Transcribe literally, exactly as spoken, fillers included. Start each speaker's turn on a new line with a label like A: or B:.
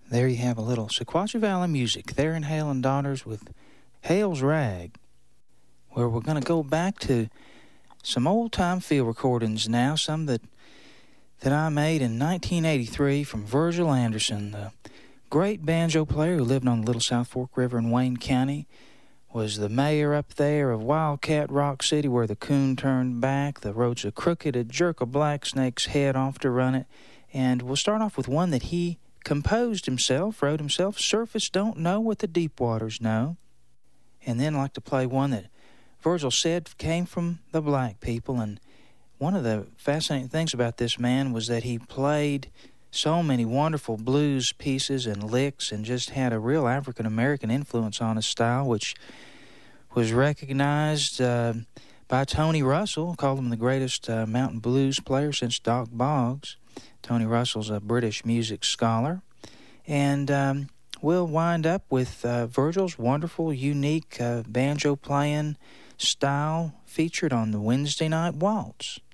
A: There you have a little Sequatchie Valley music there in Hale and Daughters with Hale's Rag, where we're going to go back to some old-time field recordings now, some that that I made in nineteen eighty-three from Virgil Anderson, the great banjo player who lived on the Little South Fork River in Wayne County, was the mayor up there of Wildcat Rock City where the coon turned back, the road's so crooked it'd jerk a black snake's head off to run it. And we'll start off with one that he composed himself, wrote himself, Surface Don't Know What the Deep Waters Know. And then I'd like to play one that Virgil said came from the black people. And one of the fascinating things about this man was that he played so many wonderful blues pieces and licks and just had a real African-American influence on his style, which was recognized uh, by Tony Russell, called him the greatest uh, mountain blues player since Doc Boggs. Tony Russell's a British music scholar. And um, we'll wind up with uh, Virgil's wonderful, unique uh, banjo-playing style featured on the Wednesday Night Waltz.